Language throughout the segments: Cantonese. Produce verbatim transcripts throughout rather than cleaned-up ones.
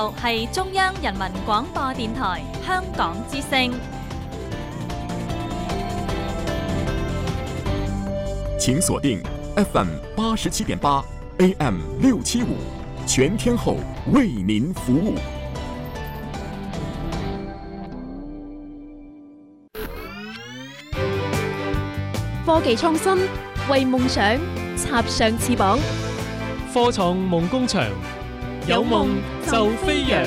係中央人民廣播電台香港之聲。 請鎖定 F M 八十七點八 A M 六七五，全天候為您服務。 科技創新，為夢想插上翅膀。 科創夢工場，有夢就飛揚。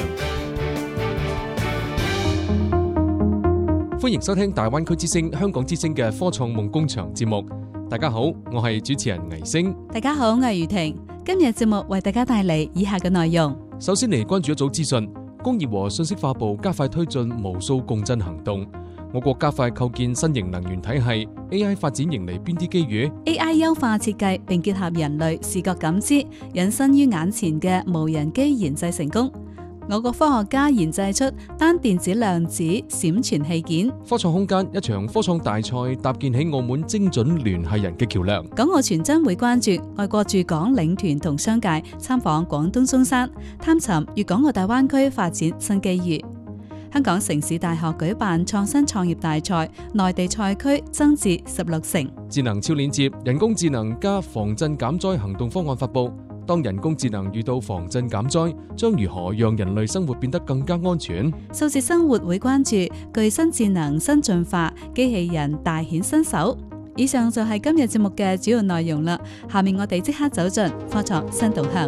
歡迎收聽大灣區之聲、香港之聲嘅科創夢工場節目。大家好，我係主持人倪星。 大家好，我係余婷。今日節目為大家帶嚟以下嘅內容。 首先嚟關注一組資訊，工業和信息化部加快推進無數共振行動。我國加快構建新型能源體系 ，A I 發展迎嚟邊啲機遇 ？A I 優化設計並結合人類視覺感知，引申於眼前嘅無人機研製成功。我國科學家研製出單電子量子閃傳器件。 科創空間一場科創大賽搭建起澳門精準聯繫人嘅橋梁。 港澳傳真會關注外國駐港領團同商界參訪廣東嵩山，探尋粵港澳大灣區發展新機遇。香港城市大學舉辦創新創業大賽，內地賽區增至十六成。 智能超鏈接，人工智能加防震減災行動方案發布。當人工智能遇到防震減災，將如何讓人類生活變得更加安全？ 數字生活會關注具新智能新進化，機器人大顯身手。以上就係今日節目嘅主要內容啦。下面我哋即刻走進科創新動向。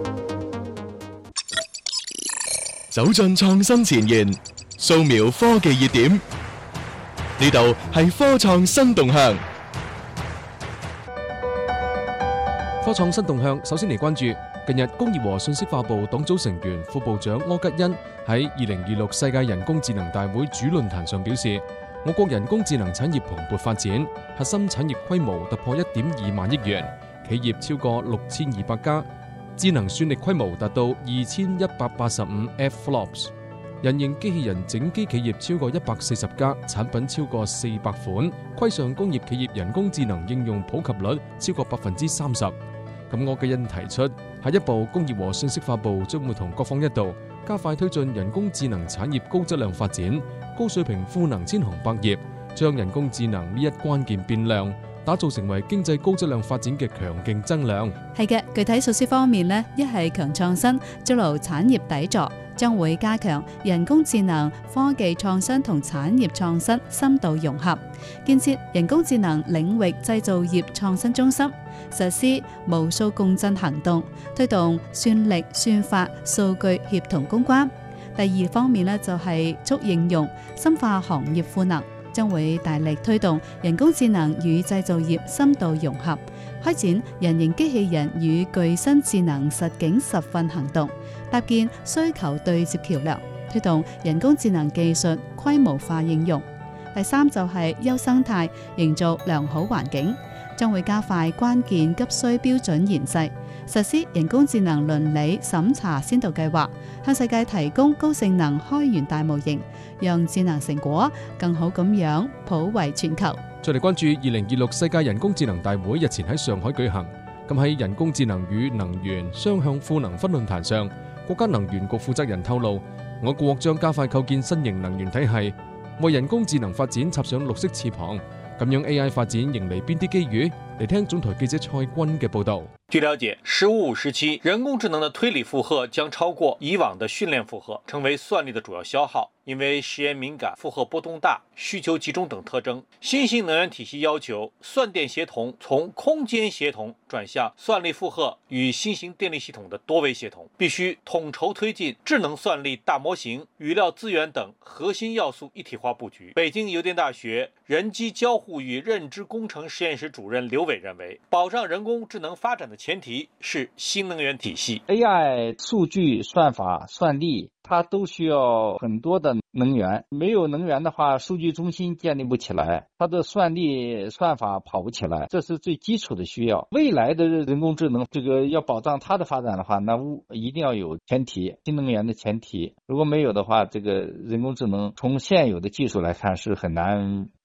走進創新前沿，掃描科技熱點，呢度係科創新動向。 科創新動向，首先嚟關注近日工業和信息化部黨組成員副部長柯吉恩喺二零二六世界人工智能大會主論壇上表示，我國人工智能產業蓬勃發展，核心產業規模突破一點二萬億元，企業超過六千二百家，智能算力規模達到二千一百八十五 F flops， 人形機器人整機企業超過一百四十家，產品超過四百款，規上工業企業人工智能應用普及率超過百分之三十。咁柯吉恩提出，下一步工業和信息化部將會同各方一道，加快推進人工智能產業高質量發展，高水平賦能千行百業，將人工智能呢一關鍵變量，打造成為經濟高質量發展嘅強勁增量。 係嘅，具體措施方面呢，一係強創新，築牢產業底座，將會加強人工智能科技創新同產業創新深度融合，建設人工智能領域製造業創新中心，實施無數共振行動，推動算力、算法、數據協同攻關。第二方面呢，就係促應用，深化行業賦能，將會大力推動人工智能與製造業深度融合，開展人形機器人與具新智能實景實訓行動，搭建需求對接橋梁，推動人工智能技術規模化應用。第三就係優生態，營造良好環境，將會加快關鍵急需標準研製，實施人工智能倫理審查先導計劃，向世界提供高性能開源大模型，讓智能成果更好咁樣普惠全球。 再嚟關注二零二六世界人工智能大會日前喺上海舉行，咁喺人工智能與能源雙向賦能分論壇上，國家能源局負責人透露，我國將加快構建新型能源體系，為人工智能發展插上綠色翅膀。咁樣 A I 發展迎嚟邊啲機遇？嚟聽總台記者蔡軍嘅報道。 據了解，十五五時期，人工智能的推理負荷將超過以往的訓練負荷，成為算力的主要消耗。因為實驗敏感、負荷波動大、需求集中等特徵，新型能源體系要求算電協同從空間協同轉向算力負荷與新型電力系統的多維協同，必須統籌推進智能算力大模型、語料資源等核心要素一體化布局。北京郵電大學人機交互與認知工程實驗室主任劉偉認為，保障人工智能發展的前提是新能源體系。 A I 數據、算法、算力，它都需要很多的能源，沒有能源的話，數據中心建立不起來，它的算力、算法跑不起來，這是最基礎的需要。未來的人工智能，這個要保障它的發展的話，那一定要有前提，新能源的前提。如果沒有的話，這個人工智能從現有的技術來看是很難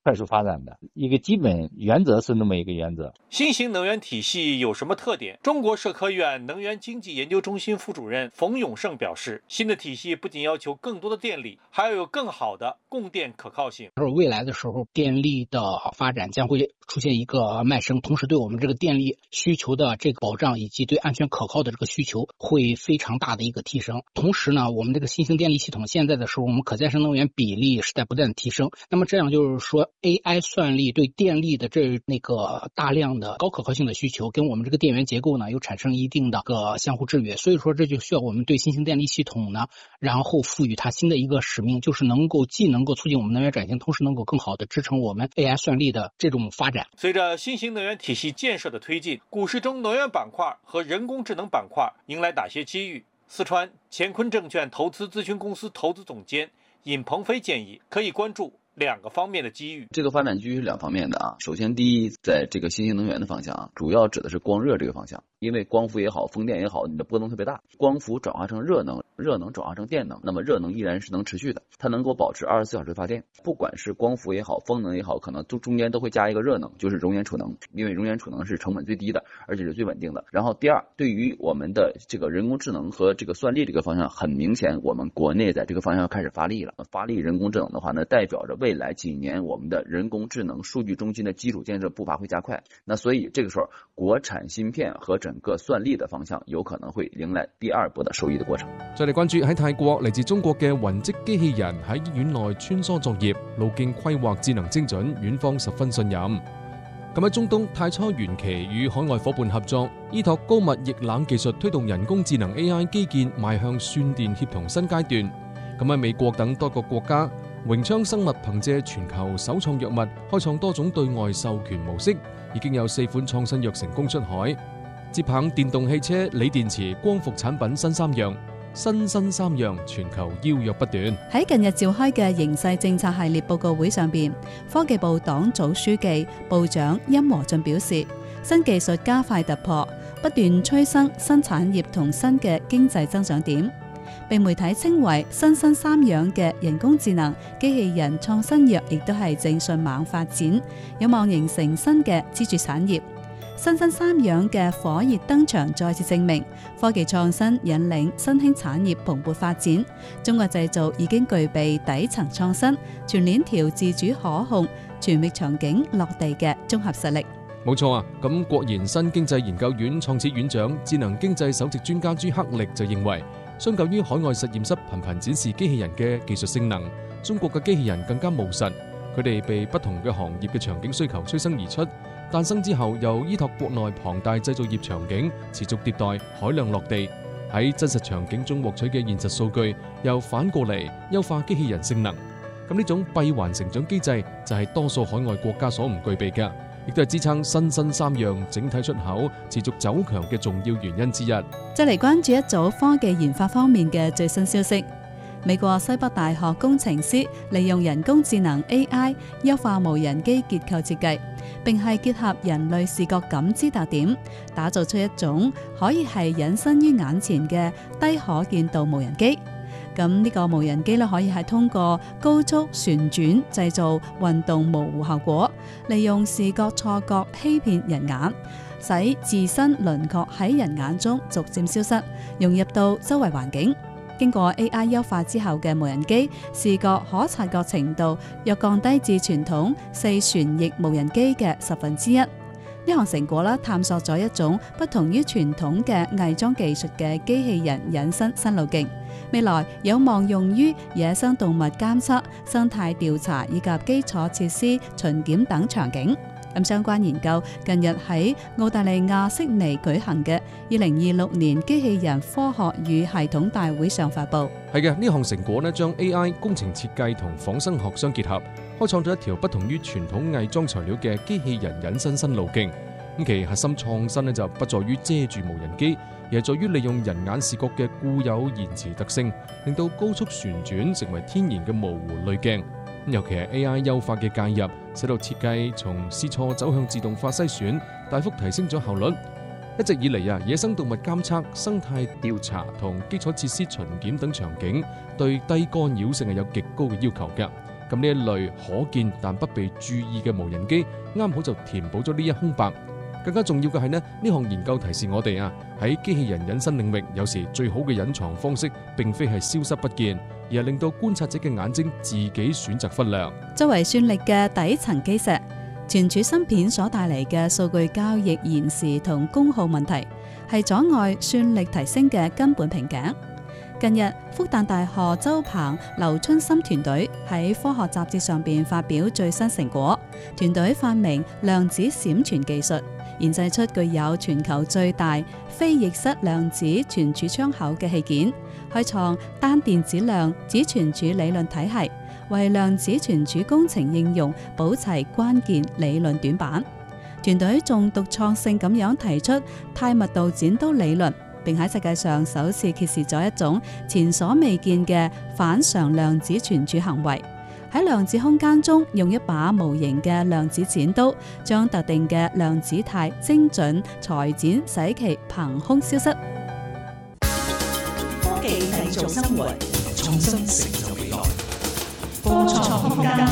快速发展的一个基本原则是那么一个原则。 新型能源体系有什么特点？中国社科院能源经济研究中心副主任冯永胜表示，新的体系不仅要求更多的电力，还要有更好的供电可靠性。 未来的时候，电力的发展将会出现一个迈升，同时对我们这个电力需求的这个保障以及对安全可靠的这个需求会非常大的一个提升。同时呢，我们这个新型电力系统现在的时候，我们可再生能源比例是在不断的提升。那么这样就是说 A I 算力对电力的这那个大量的高可靠性的需求，跟我们这个电源结构呢又产生一定的个相互制约。所以说这就需要我们对新型电力系统呢，然后赋予它新的一个使命，就是能够既能够促进我们能源转型，同时能够更好的支撑我们 A I 算力的这种发展。 随着新型能源体系建设的推进，股市中能源板块和人工智能板块迎来哪些机遇？四川乾坤证券投资咨询公司投资总监尹鹏飞建议，可以关注两个方面的机遇。 这个发展机遇是两方面的啊。首先，第一，在这个新型能源的方向，主要指的是光热这个方向，因为光伏也好，风电也好，你的波动特别大，光伏转化成热能，热能转化成电能，那么热能依然是能持续的，它能够保持二十四小时发电。不管是光伏也好，风能也好，可能都中间都会加一个热能，就是熔岩储能，因为熔岩储能是成本最低的，而且是最稳定的。然后第二，对于我们的这个人工智能和这个算力这个方向，很明显我们国内在这个方向开始发力了。发力人工智能的话呢，代表着未来几年我们的人工智能数据中心的基础建设步伐会加快。那所以这个时候，国產芯片和整個算力的方向有可能會迎來第二波的收益的過程。 再嚟關注喺泰國嚟自中國嘅雲織機器人喺醫院內穿梭作業，路徑規劃智能精準，院方十分信任。咁喺中東，太初元期與海外伙伴合作，依託高密液冷技術推動人工智能 A I 基建邁向算電協同新階段。咁喺美國等多個國家，榮昌生物憑借全球首創藥物，開創多種對外授權模式，已經有四款創新藥成功出海。接棒電動汽車、鋰電池、光伏產品新三樣，新新三樣全球邀約不斷。 喺近日召開嘅形勢政策系列報告會上邊，科技部黨組書記、部長殷和進表示，新技術加快突破，不斷催生新產業同新嘅經濟增長點。被媒體稱為新新三樣嘅人工智能機器人創新藥，亦都係正迅猛發展，有望形成新嘅支柱產業。新新三樣嘅火熱登場，再次證明科技創新引領新興產業蓬勃發展。中國製造已經具備底層創新、全鏈條自主可控、全域場景落地嘅綜合實力。 冇錯啊！咁國研新經濟研究院創始院長、智能經濟首席專家朱克力就認為，相較於海外實驗室頻頻展示機器人嘅技術性能，中國嘅機器人更加務實。佢哋被不同嘅行業嘅場景需求催生而出，誕生之後又依託國內龐大製造業場景持續迭代、海量落地，喺真實場景中獲取嘅現實數據，又反過嚟優化機器人性能。咁呢種閉環成長機制就係多數海外國家所唔具備嘅，亦都係支撐新新三樣整體出口持續走強嘅重要原因之一。 再嚟關注一組科技研發方面嘅最新消息。美國西北大學工程師利用人工智能 A I 優化無人機結構設計，並係結合人類視覺感知特點，打造出一種可以係隱身於眼前嘅低可見度無人機。咁呢個無人機咧，可以係通過高速旋轉製造運動模糊效果，利用視覺錯覺欺騙人眼，使自身輪廓喺人眼中逐漸消失，融入到周圍環境。經過 A I 優化之後嘅無人機視覺可察覺程度約降低至傳統四旋翼無人機嘅十分之一。呢項成果咧，探索咗一種不同於傳統嘅偽裝技術嘅機器人隱身新路徑，未來有望用於野生動物監測、生態調查以及基礎設施巡檢等場景。咁相關研究近日喺澳大利亞悉尼舉行嘅二零二六年機器人科學與系統大會上發布。 係嘅，呢項成果呢，將 A I 工程設計同仿生學相結合，開創咗一條不同於傳統偽裝材料嘅機器人隱身新路徑。咁其核心創新呢，就不在於遮住無人機，而係在於利用人眼視覺嘅固有延遲特性，令到高速旋轉成為天然嘅模糊濾鏡。尤其係 A I 優化嘅介入，使到設計從試錯走向自動化篩選，大幅提升咗效率。一直以嚟啊，野生動物監測、生態調查同基礎設施巡檢等場景對低干擾性係有極高嘅要求㗎。 咁呢一類可見但不被注意嘅無人機，啱好就填補咗呢一空白。更加重要嘅係呢，呢項研究提示我哋啊，喺機器人隱身領域，有時最好嘅隱藏方式，並非係消失不見，而係令到觀察者嘅眼睛自己選擇忽略。 作為算力嘅底層基石，存儲芯片所帶嚟嘅數據交易延時同功耗問題，係阻礙算力提升嘅根本瓶頸。近日，復旦大學周鵬、劉春森團隊喺科學雜誌上邊發表最新成果。團隊發明量子閃存技術，研製出具有全球最大非逆室量子存儲窗口嘅器件，開創單電子量子存儲理論體系，為量子存儲工程應用補齊關鍵理論短板。團隊仲獨創性咁樣提出太密度剪刀理論，並喺世界上首次揭示咗一種前所未見嘅反常量子存儲行為。喺量子空間中，用一把無形嘅量子剪刀，將特定嘅量子態精準裁剪，使其憑空消失。 科技製造生活，創新成就未來。科創空間。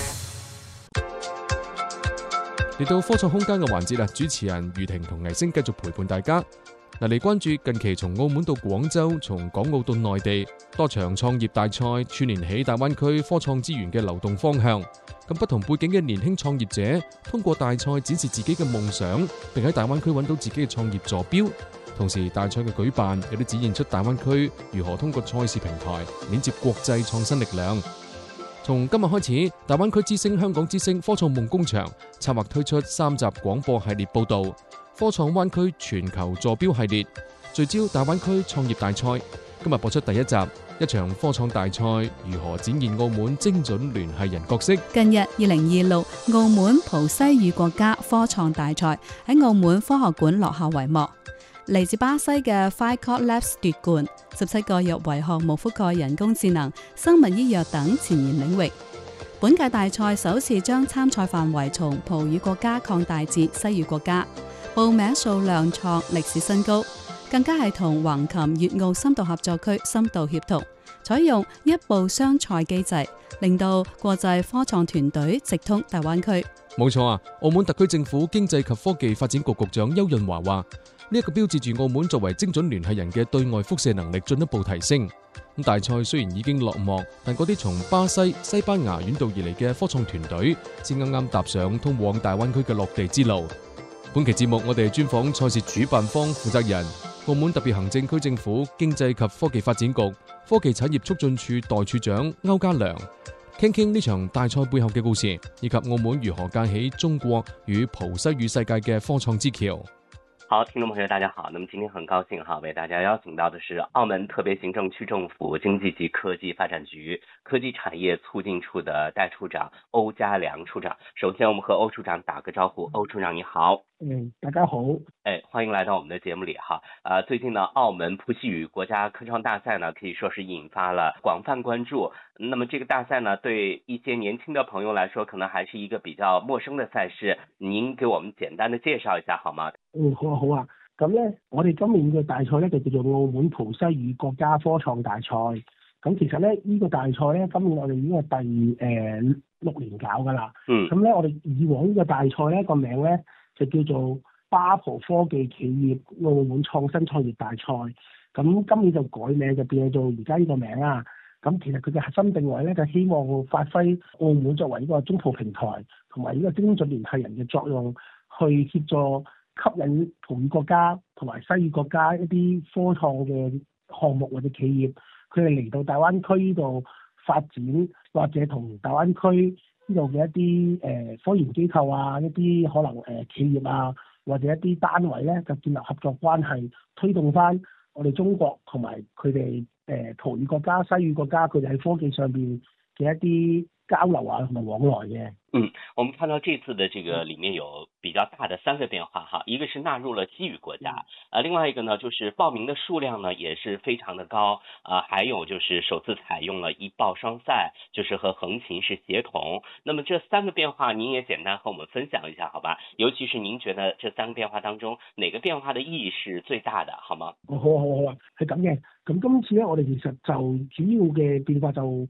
嚟到科創空間嘅環節啦，主持人余婷同倪星繼續陪伴大家。嗱，嚟關注近期從澳門到廣州，從港澳到內地，多場創業大賽串聯起大灣區科創資源嘅流動方向。咁不同背景嘅年輕創業者通過大賽展示自己嘅夢想，並喺大灣區揾到自己嘅創業坐標。同時，大賽嘅舉辦亦都展現出大灣區如何通過賽事平台連接國際創新力量。從今日開始，大灣區之星、香港之星科創夢工場策劃推出三集廣播系列報道。科創灣區全球坐標系列聚焦大灣區創業大賽，今日播出第一集，一場科創大賽如何展現澳門精準聯繫人角色。 近日，二零二六澳門葡西語國家科創大賽喺澳門科學館落下帷幕，嚟自巴西嘅 Ficor Labs 奪冠，十七個入圍項目覆蓋人工智能、生物醫藥等前沿領域。本屆大賽首次將參賽範圍從葡語國家擴大至西語國家。報名數量創歷史新高，更加係同橫琴粵澳深度合作區深度協同，採用一步雙賽機制，令到國際科創團隊直通大灣區。 冇錯啊！澳門特區政府經濟及科技發展局局長邱潤華話：呢一個標誌住澳門作為精準聯繫人嘅對外輻射能力進一步提升。咁大賽雖然已經落幕，但嗰啲從巴西、西班牙遠道而嚟嘅科創團隊，先啱啱踏上通往大灣區嘅落地之路。本期節目我哋專訪賽事主辦方負責人、澳門特別行政區政府經濟及科技發展局科技產業促進處代處長歐家良，傾傾呢場大賽背後嘅故事，以及澳門如何架起中國與葡西語世界嘅科創之橋。 好，聽眾朋友大家好，那麼今天很高興哈，為大家邀請到的是澳門特別行政區政府經濟及科技發展局科技產業促進處的代處長歐家良處長。首先我們和歐處長打個招呼，歐處長你好。 嗯，大家好。 哎，歡迎來到我們的節目裏哈。呃，最近呢，澳門葡西語國家科創大賽呢，可以說是引發了廣泛關注。那麼這個大賽呢，對一些年輕的朋友來說，可能還是一個比較陌生的賽事。您給我們簡單的介紹一下好嗎？ 嗯，好啊，好啊。咁咧，我哋今年嘅大賽咧就叫做澳門葡西語國家科創大賽。咁其實咧，呢、這個大賽咧，今年我哋已經係第誒、呃、六年搞噶啦。嗯。咁咧，我哋以往呢個大賽咧個名咧就叫做巴葡科技企業澳門創新創業大賽。咁今年就改名就變咗做而家呢個名啦。咁其實佢嘅核心定位咧就希望發揮澳門作為呢個中葡平台同埋呢個精準聯繫人嘅作用，去協助吸引葡語國家同埋西語國家一啲科創嘅項目或者企業，佢哋嚟到大灣區呢度發展，或者同大灣區呢度嘅一啲誒、呃、科研機構啊，一啲可能誒、呃、企業啊，或者一啲單位咧，就建立合作關係，推動翻我哋中國同埋佢哋誒葡語國家、西語國家佢哋喺科技上邊嘅一啲交流啊同埋往來嘅。 嗯，我們看到這次的這個裡面有比較大的三個變化哈，一個是納入了西語國家，啊，另外一個呢就是報名的數量呢也是非常的高，啊，還有就是首次採用了一報雙賽，就是和橫琴是協同。那麼這三個變化，您也簡單和我們分享一下，好吧？尤其是您覺得這三個變化當中，哪個變化的意義是最大的，好嗎？ 好啊好啊好啊，係咁嘅。咁今次咧，我哋其實就主要嘅變化就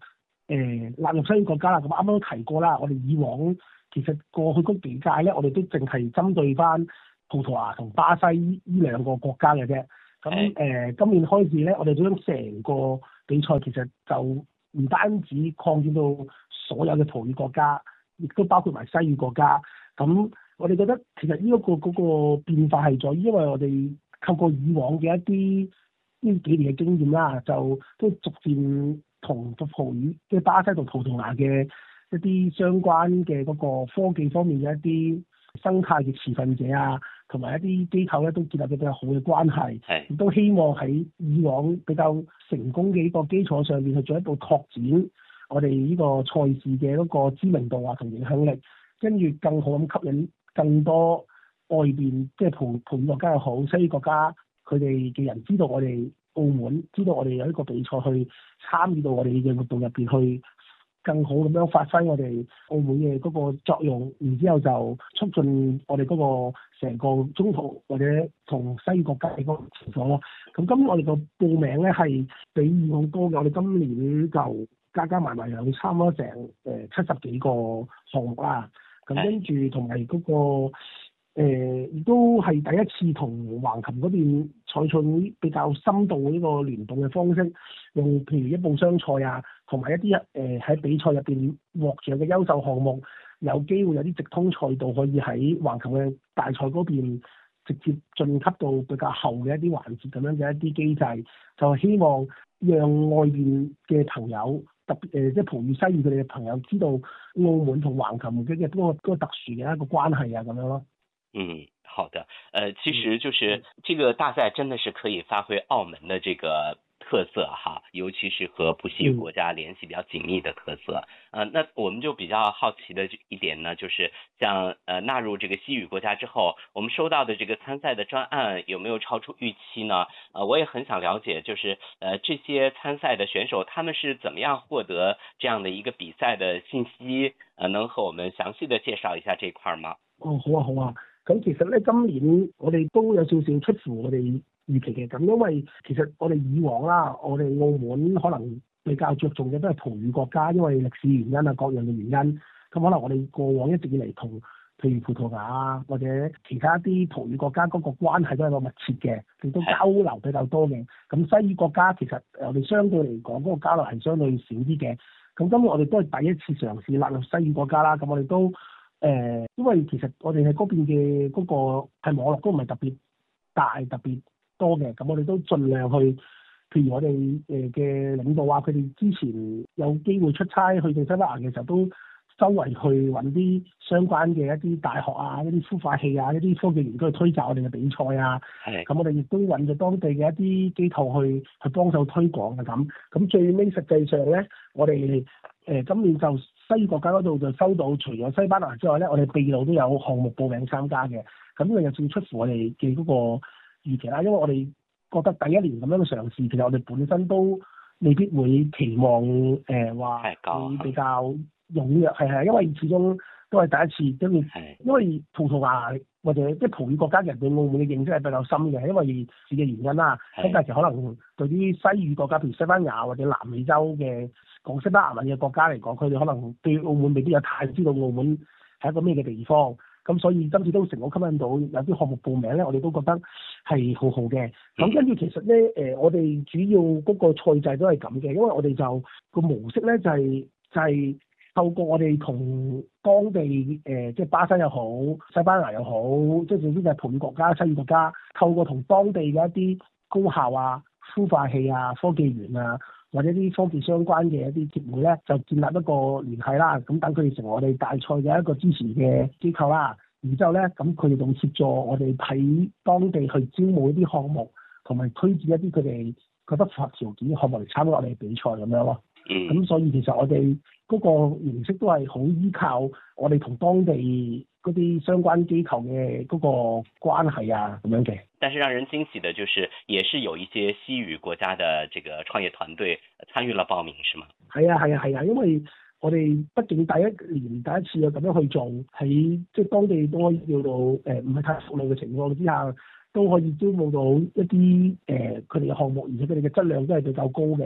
誒納入西語國家啦。咁啱啱都提過啦，我哋以往其實過去嗰幾屆咧，我哋都淨係針對翻葡萄牙同巴西呢兩個國家嘅啫。咁誒、呃、今年開始咧，我哋將成個比賽其實就唔單止擴展到所有嘅葡語國家，亦都包括埋西語國家。咁我哋覺得其實呢、這、一個嗰、那個變化係在於，因為我哋透過以往嘅一啲呢幾年嘅經驗啦，就都逐漸同葡語即係巴西同葡萄牙嘅一啲相關嘅嗰個科技方面嘅一啲生態嘅持份者啊，同埋一啲機構咧都建立咗比較好嘅關係，亦都希望喺以往比較成功嘅呢個基礎上面去進一步拓展我哋呢個賽事嘅嗰個知名度啊同影響力，跟住更好咁吸引更多外邊即係葡葡語國家又好，西語國家佢哋嘅人知道我哋澳門，知道我哋有一個比賽去參與到我哋嘅活動入邊去。更好咁樣發揮我哋澳門嘅嗰個作用，然之後就促進我哋嗰個成個中葡或者同西語國家嘅嗰個情況咯。咁今我哋個報名咧係比以往多嘅，我哋今年就加加埋埋有差唔多成誒七十幾個項目啦。咁跟住同埋嗰個誒亦都係第一次同橫琴嗰邊採取比較深度嘅呢個聯動嘅方式，用譬如一步雙賽啊，同埋一啲誒喺比賽入邊獲獎嘅優秀項目，有機會有啲直通賽道可以喺橫琴嘅大賽嗰邊直接晉級到比較後嘅一啲環節咁樣嘅一啲機制，就希望讓外邊嘅朋友特別誒、呃、即係葡語西語佢哋嘅朋友知道澳門同橫琴嘅嘅嗰個嗰個特殊嘅一個關係啊咁樣咯。 嗯，好的，呃，其實就是這個大賽真的是可以發揮澳門的這個特色哈，尤其是和葡西語國家聯繫比較緊密的特色。呃，那我們就比較好奇的一點呢，就是像呃納入這個西語國家之後，我們收到的這個參賽的專案有沒有超出預期呢？呃，我也很想了解，就是呃這些參賽的選手他們是怎麼樣獲得這樣的一個比賽的信息？呃，能和我們詳細的介紹一下這塊嗎？ 哦，好啊，好啊。咁其實咧，今年我哋都有少少出乎我哋預期嘅。咁因為其實我哋以往啦，我哋澳門可能比較着重嘅都係葡語國家，因為歷史原因啊，各樣嘅原因。咁可能我哋過往一直以嚟同譬如葡萄牙啊，或者其他啲葡語國家嗰個關係都係個密切嘅，亦都交流比較多嘅。咁西語國家其實我哋相對嚟講嗰個交流係相對少啲嘅。咁今日我哋都係第一次嘗試納入西語國家啦。咁我哋都誒、呃，因為其實我哋喺嗰邊嘅嗰個係網絡都唔係特別大、特別多嘅，咁我哋都盡量去，譬如我哋誒嘅領導啊，佢哋之前有機會出差去到西班牙嘅時候，都周圍去揾啲相關嘅一啲大學啊、一啲孵化器啊、一啲科技園區去推廣我哋嘅比賽啊。係。咁我哋亦都揾咗當地嘅一啲機構去去幫手推廣嘅咁。咁最尾實際上咧，我哋誒、呃、今年就西語國家嗰度就收到，除咗西班牙之外咧，我哋秘魯都有項目報名參加嘅。咁呢個又算出乎我哋嘅嗰個預期啦，因為我哋覺得第一年咁樣嘅嘗試，其實我哋本身都未必會期望誒話會比較踴躍，係係，因為始終都係第一次，跟住因為葡萄牙或者即係葡語國家嘅人對澳門嘅認識係比較深嘅，因為自己嘅原因啦。咁但係可能對於西語國家，譬如西班牙或者南美洲嘅講西班牙文嘅國家嚟講，佢哋可能對澳門未必有太知道澳門係一個咩嘅地方。咁所以今次都成功吸引到有啲項目報名咧，我哋都覺得係好好嘅。咁跟住其實咧，誒、呃、我哋主要嗰個賽制都係咁嘅，因為我哋就個模式咧就係、是、就係、是、透過我哋同當地誒、呃、即係巴西又好、西班牙又好，即係總之就係葡語國家、西語國家，透過同當地嘅一啲高校啊、孵化器啊、科技園啊，或者啲科技相關嘅一啲協會咧，就建立一個聯繫啦。咁等佢哋成為我哋大賽嘅一個支持嘅機構啦。然之後咧，咁佢哋仲協助我哋喺當地去招募一啲項目，同埋推薦一啲佢哋覺得符合條件嘅項目嚟參加我哋比賽咁樣咯。咁、嗯、所以其實我哋嗰個形式都係好依靠我哋同當地嗰啲相關機構嘅嗰個關係啊咁樣嘅。 但是讓人驚喜的就是，也是有一些西語國家的這個創業團隊參與了報名，是嗎？係啊係啊係啊，因為我哋畢竟第一年第一次啊咁樣去做，喺即係當地都可以叫到誒唔係太熟路嘅情況之下，都可以招募到一啲誒佢哋嘅項目，而且佢哋嘅質量都係比較高嘅，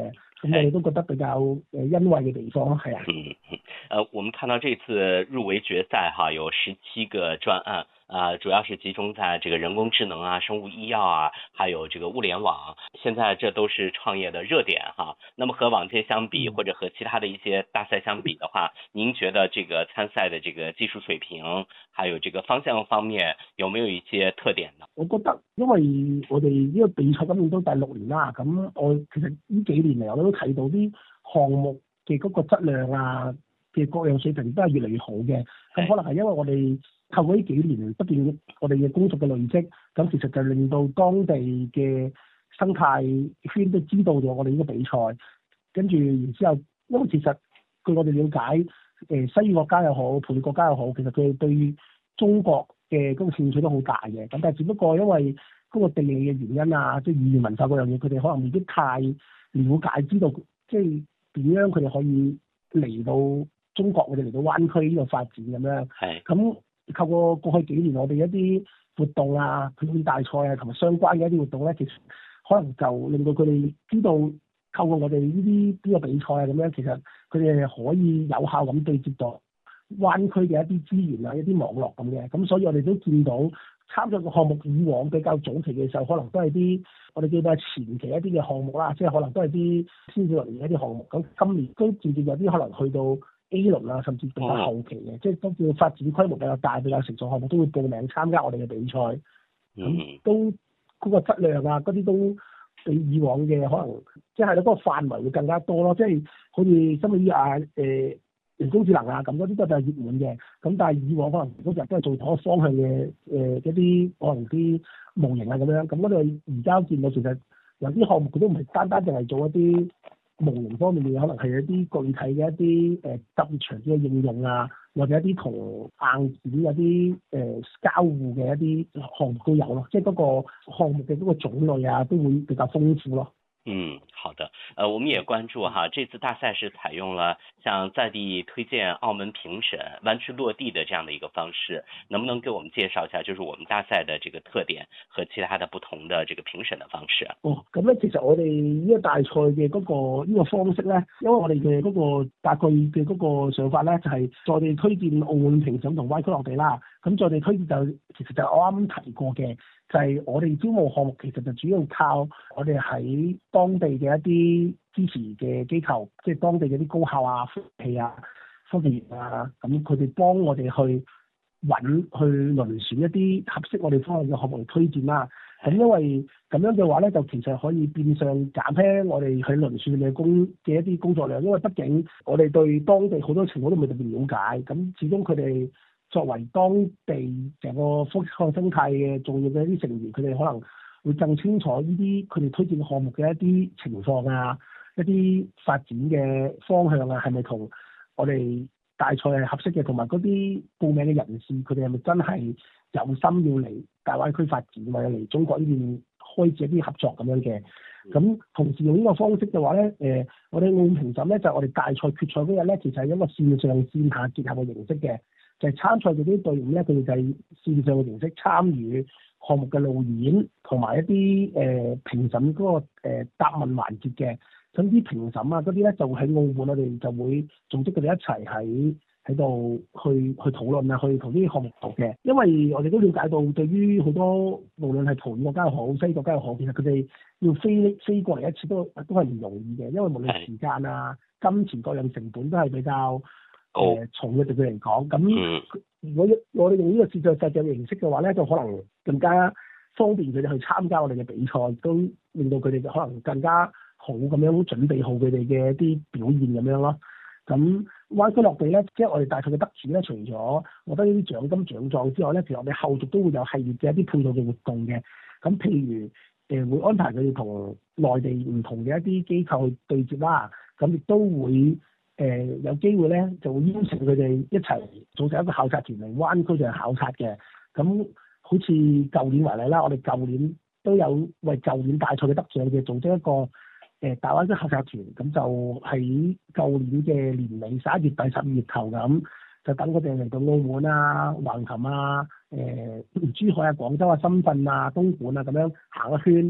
咁我哋都覺得比較誒欣慰嘅地方，係啊。 嗯嗯，呃，我們看到這次入圍決賽哈，有十七個專案。啊，主要是集中在這個人工智能啊、生物醫藥啊，還有這個物聯網，現在這都是創業的熱點哈。那麼和往屆相比，或者和其他的一些大賽相比的話，您覺得這個參賽的這個技術水平，還有這個方向方面，有沒有一些特點呢？ 我覺得，因為我哋呢個比賽今年都第六年啦，咁我其實呢幾年嚟我都睇到啲項目嘅嗰個質量啊嘅各樣水平都係越嚟越好嘅。咁可能係因為我哋透過呢幾年不斷我哋嘅工作嘅累積，咁其實就令到當地嘅生態圈都知道咗我哋呢個比賽，跟住然之後，因為其實據我哋了解，誒西語國家又好，葡語國家又好，其實佢哋對中國嘅嗰個興趣都好大嘅。咁但係只不過因為嗰個地理嘅原因啊，即係語言文化嗰樣嘢，佢哋可能未必太了解，知道即係點樣佢哋可以嚟到中國，我哋嚟到灣區呢個發展咁樣。係。咁透過過去幾年我哋一啲活動啊、表演大賽啊，同埋相關嘅一啲活動咧，其實可能就令到佢哋知道，透過我哋呢啲呢個比賽啊咁樣，其實佢哋係可以有效咁對接到灣區嘅一啲資源啊、一啲網絡咁嘅。咁所以我哋都見到參賽嘅項目以往比較早期嘅時候，可能都係啲我哋叫做前期一啲嘅項目啦，即係可能都係啲先至落嚟嘅一啲項目。咁今年都漸漸有啲可能去到A 輪啊，甚至比較後期嘅，即係都叫發展規模比較大、比較成熟項目，都會報名參加我哋嘅比賽。咁、嗯、都嗰、嗰個質量啊，嗰啲都比以往嘅可能，即係咧嗰個範圍會更加多咯。即係好似生物醫啊、誒、呃、人工智能啊，咁嗰啲都係熱門嘅。咁但係以往可能嗰日都係做同一個方向嘅誒、呃、一啲可能啲模型啊咁樣。咁我哋而家見到其實有啲項目佢都唔係單單淨係做一啲模型方面嘅嘢，可能係一啲具體嘅一啲誒特別長啲嘅應用啊，或者一啲同硬件有啲誒、呃、交互嘅一啲項目都有咯，即係嗰個項目嘅嗰個種類啊，都會比較豐富咯。 嗯，好的。呃，我們也關注哈，這次大賽是採用了像在地推薦、澳門評審、灣區落地的這樣的一個方式，能不能給我們介紹一下，就是我們大賽的這個特點和其他的不同的這個評審的方式？ 哦，咁咧，其實我哋呢個大賽嘅嗰個呢個方式咧，因為我哋嘅嗰個大概嘅嗰個想法咧，就係在地推薦澳門評審同灣區落地啦。咁在地推薦就其實就我啱啱提過嘅。就係我哋招募項目，其實就主要靠我哋喺當地嘅一啲支持嘅機構，即係當地嘅啲高校啊、科技啊、科技園啊，咁佢哋幫我哋去揾、去遴選一啲合適我哋方向嘅項目嚟推薦啦。咁因為咁樣嘅話咧，就其實可以變相減輕我哋喺遴選嘅工嘅一啲工作量，因為畢竟我哋對當地好多情況都未特別了解，咁始終佢哋作為當地成個科創生態嘅重要嘅一啲成員，佢哋可能會更清楚呢啲佢哋推薦項目嘅一啲情況啊，一啲發展嘅方向啊，係咪同我哋大賽係合適嘅，同埋嗰啲報名嘅人士，佢哋係咪真係有心要嚟大灣區發展，或者嚟中國呢邊開始一啲合作咁樣嘅？咁同時用呢個方式嘅話咧，誒、呃，我哋澳門評審咧就係、我哋大賽決賽嗰日咧，其實係一個線上線下結合嘅形式嘅。就係參賽嗰啲隊伍咧，佢哋就係線上嘅形式參與項目嘅路演，同埋一啲誒、呃、評審嗰、那個誒、呃、答問環節嘅。咁啲評審啊嗰啲咧就喺澳門，我哋就會組織佢哋一齊喺喺度去去討論啊，去同啲項目讀嘅。因為我哋都了解到，對於好多無論係葡語國家又好、西語國家又好，其實佢哋要飛飛過嚟一次都都係唔容易嘅，因為無論時間啊、金錢各樣成本都係比較誒、呃、重嘅對佢嚟講，咁如果我哋用呢個視像實際嘅形式嘅話咧，就可能更加方便佢哋去參加我哋嘅比賽，都令到佢哋可能更加好咁樣準備好佢哋嘅一啲表現咁樣咯。咁灣區落地咧，即係我哋大賽嘅得主咧，除咗我覺得呢啲獎金獎狀之外咧，其實我哋後續都會有系列嘅一啲配套嘅活動嘅。咁譬如誒、呃、會安排佢哋同內地唔同嘅一啲機構去對接啦，咁亦都會。誒、呃、有機會咧，就會邀請佢哋一齊組成一個考察團嚟灣區就係考察嘅。咁好似舊年為例啦，我哋舊年都有為舊年大賽嘅得獎嘅組織一個誒、呃、大灣區考察團。咁就喺舊年嘅年尾十一月底十二月頭咁，就等佢哋嚟到澳門啊、橫琴啊、誒、呃、珠海啊、廣州啊、深圳啊、東莞啊咁樣行一圈，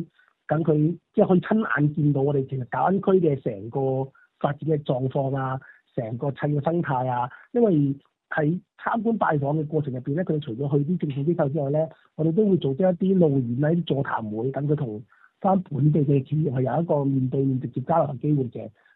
等佢即係可以親眼見到我哋其實大灣區嘅成個發展嘅狀況啊，成個砌嘅生態啊。因為喺參觀拜訪嘅過程入邊咧，佢哋除咗去啲政府機構之外咧，我哋都會組織一啲路演啊、啲座談會，等佢同翻本地嘅企業係有一個面對面直接交流嘅機會嘅。